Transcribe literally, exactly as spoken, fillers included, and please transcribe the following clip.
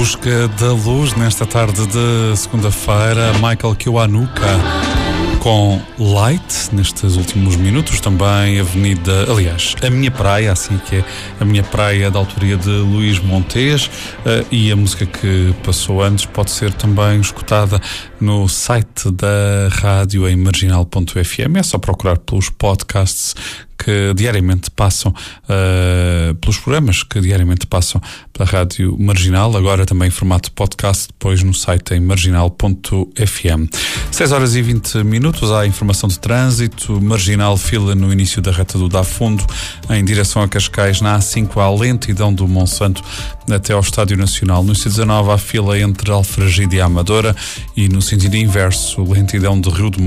busca da luz nesta tarde de segunda-feira, Michael Kiwanuka com Light, nestes últimos minutos, também Avenida, aliás, A Minha Praia, assim que é A Minha Praia, da autoria de Luís Montes, uh, e a música que passou antes pode ser também escutada no site da rádio em marginal ponto f m. É só procurar pelos podcasts que diariamente passam, uh, pelos programas que diariamente passam pela Rádio Marginal, agora também em formato podcast, depois no site em marginal ponto f m. seis horas e vinte minutos, há informação de trânsito. Marginal, fila no início da reta do Dá Fundo, em direção a Cascais, na A cinco, à lentidão do Monsanto até ao Estádio Nacional. No C dezanove, há fila entre Alfragide e a Amadora, e no sentido inverso, lentidão de Rio de